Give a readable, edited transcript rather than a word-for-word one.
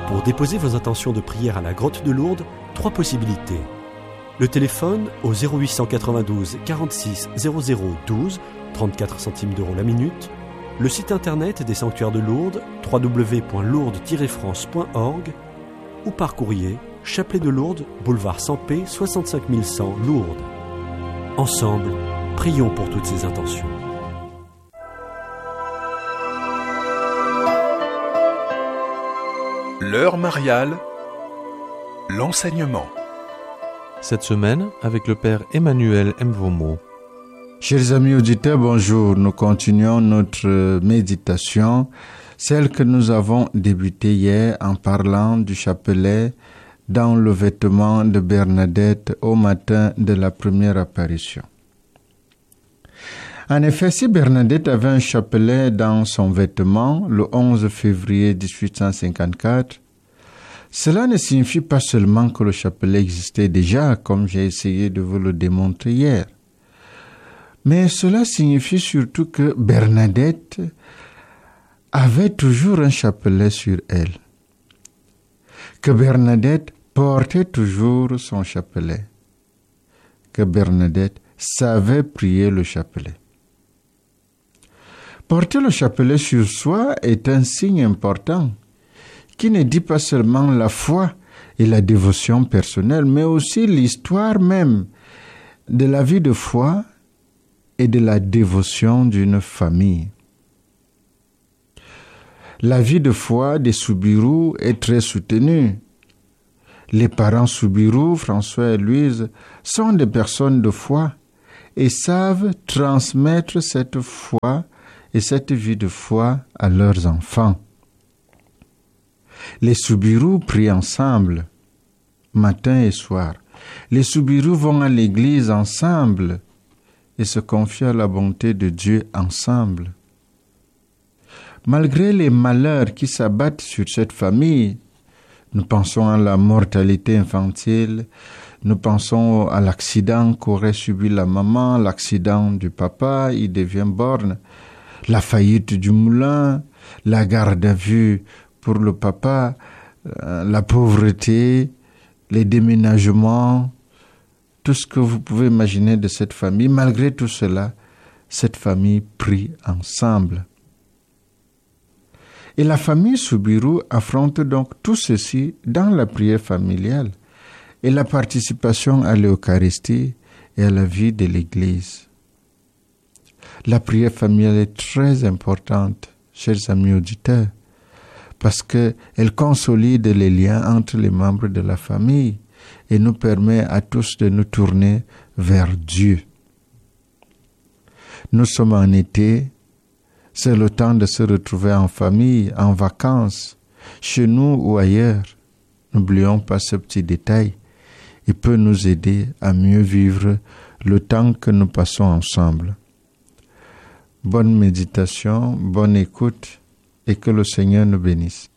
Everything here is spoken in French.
Pour déposer vos intentions de prière à la Grotte de Lourdes, 3 possibilités. Le téléphone au 0892 46 00 12, 34 centimes d'euros la minute. Le site internet des sanctuaires de Lourdes, www.lourdes-france.org, ou par courrier, Chapelet de Lourdes, boulevard Sampé, 65 100 Lourdes. Ensemble, prions pour toutes ces intentions. L'heure mariale, l'enseignement. Cette semaine, avec le Père Emmanuel Mvomo. Chers amis auditeurs, bonjour. Nous continuons notre méditation, celle que nous avons débutée hier en parlant du chapelet dans le vêtement de Bernadette au matin de la première apparition. En effet, si Bernadette avait un chapelet dans son vêtement le 11 février 1854, cela ne signifie pas seulement que le chapelet existait déjà, comme j'ai essayé de vous le démontrer hier. Mais cela signifie surtout que Bernadette avait toujours un chapelet sur elle. Que Bernadette portait toujours son chapelet. Que Bernadette savait prier le chapelet. Porter le chapelet sur soi est un signe important qui ne dit pas seulement la foi et la dévotion personnelle, mais aussi l'histoire même de la vie de foi et de la dévotion d'une famille. La vie de foi des Soubirous est très soutenue. Les parents Soubirous, François et Louise, sont des personnes de foi et savent transmettre cette foi et cette vie de foi à leurs enfants. Les Soubirous prient ensemble, matin et soir. Les Soubirous vont à l'église ensemble et se confient à la bonté de Dieu ensemble. Malgré les malheurs qui s'abattent sur cette famille, nous pensons à la mortalité infantile, nous pensons à l'accident qu'aurait subi la maman, l'accident du papa, il devient borgne, la faillite du moulin, la garde à vue pour le papa, la pauvreté, les déménagements, tout ce que vous pouvez imaginer de cette famille. Malgré tout cela, cette famille prie ensemble. Et la famille Soubirous affronte donc tout ceci dans la prière familiale et la participation à l'Eucharistie et à la vie de l'Église. La prière familiale est très importante, chers amis auditeurs, parce qu'elle consolide les liens entre les membres de la famille et nous permet à tous de nous tourner vers Dieu. Nous sommes en été, c'est le temps de se retrouver en famille, en vacances, chez nous ou ailleurs. N'oublions pas ce petit détail. Il peut nous aider à mieux vivre le temps que nous passons ensemble. Bonne méditation, bonne écoute et que le Seigneur nous bénisse.